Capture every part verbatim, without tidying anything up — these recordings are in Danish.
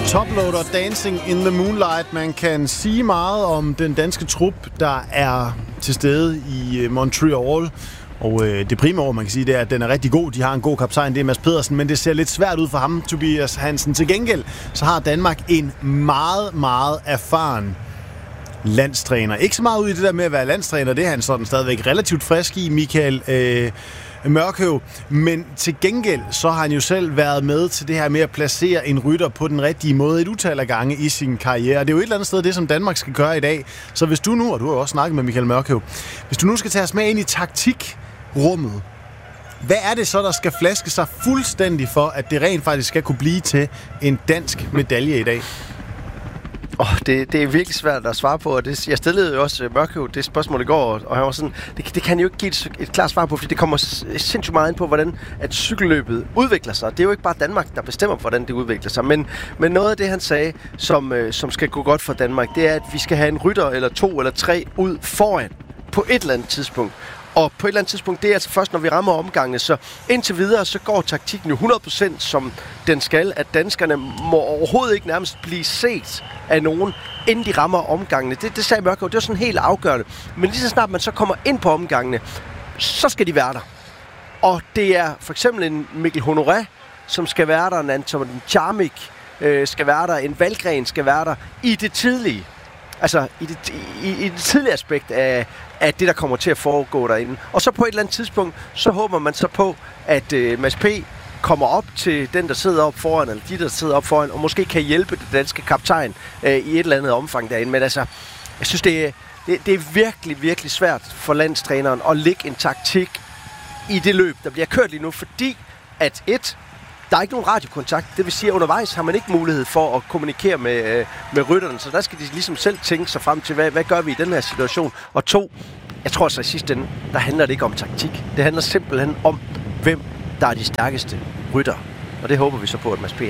Toploader, Dancing in the Moonlight. Man kan sige meget om den danske trup, der er til stede i Montreal. Og øh, det primære, man kan sige, det er, at den er rigtig god. De har en god kaptajn, det er Mads Pedersen, men det ser lidt svært ud for ham, Tobias Hansen. Til gengæld, så har Danmark en meget, meget erfaren landstræner. Ikke så meget ud i det der med at være landstræner, det er han sådan stadigvæk relativt frisk i, Michael øh, Mørkøv. Men til gengæld, så har han jo selv været med til det her med at placere en rytter på den rigtige måde et utal af gange i sin karriere. Det er jo et eller andet sted det, som Danmark skal gøre i dag. Så hvis du nu, og du har jo også snakket med Michael Mørkøv, hvis du nu skal tage os med ind i taktikrummet, hvad er det så, der skal flaske sig fuldstændig for, at det rent faktisk skal kunne blive til en dansk medalje i dag? Oh, det, det er virkelig svært at svare på, og det, jeg stillede jo også Mørkøv det spørgsmål i går, og han var sådan, det, det kan han jo ikke give et, et klart svar på, fordi det kommer sindssygt meget ind på, hvordan at cykelløbet udvikler sig. Det er jo ikke bare Danmark, der bestemmer, hvordan det udvikler sig, men, men noget af det, han sagde, som, øh, som skal gå godt for Danmark, det er, at vi skal have en rytter eller to eller tre ud foran på et eller andet tidspunkt. Og på et eller andet tidspunkt, det er altså først, når vi rammer omgangene. Så indtil videre, så går taktikken jo hundrede procent som den skal, at danskerne må overhovedet ikke nærmest blive set af nogen, inden de rammer omgangene. Det, det sagde Mørkøv, det var sådan helt afgørende. Men lige så snart man så kommer ind på omgangene, så skal de være der. Og det er for eksempel en Mikkel Honoré, som skal være der, en Anton Charmik øh, skal være der, en Valgren skal være der i det tidlige. Altså i det, i, i det tidlige aspekt af, af det, der kommer til at foregå derinde. Og så på et eller andet tidspunkt, så håber man så på, at øh, Mads P. kommer op til den, der sidder op foran, eller de, der sidder op foran, og måske kan hjælpe det danske kaptajn øh, i et eller andet omfang derinde. Men altså, jeg synes, det er, det, det er virkelig, virkelig svært for landstræneren at lægge en taktik i det løb, der bliver kørt lige nu, fordi at et, der er ikke nogen radiokontakt. Det vil sige, at undervejs har man ikke mulighed for at kommunikere med, øh, med rytterne, så der skal de ligesom selv tænke sig frem til, hvad, hvad gør vi i den her situation. Og to, jeg tror så i sidste ende, der handler det ikke om taktik. Det handler simpelthen om, hvem der er de stærkeste rytter. Og det håber vi så på, at Mads P. er.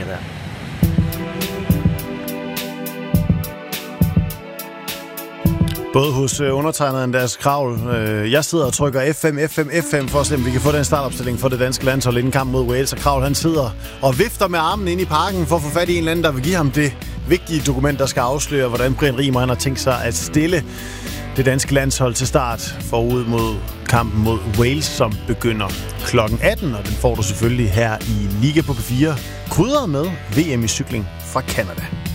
Både hos undertegnede Andreas Kravl. Jeg sidder og trykker F fem, F fem, F fem for at se, om vi kan få den startopstilling for det danske landshold inden kamp mod Wales. Og Kravl, han sidder og vifter med armen ind i parken for at få fat i en eller anden, der vil give ham det vigtige dokument, der skal afsløre, hvordan Brian Riemer han har tænkt sig at stille det danske landshold til start forud mod kampen mod Wales, som begynder klokken atten. Og den får du selvfølgelig her i Liga på P fire, krydret med V M i cykling fra Canada.